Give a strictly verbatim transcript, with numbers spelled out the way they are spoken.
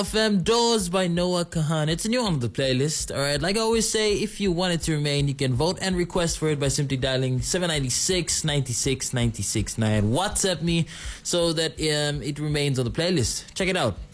F M Doors by Noah Kahan. It's a new on the playlist. Alright, like I always say, if you want it to remain, you can vote and request for it by simply dialing seven nine six, nine six, nine six nine. WhatsApp me so that um, it remains on the playlist. Check it out.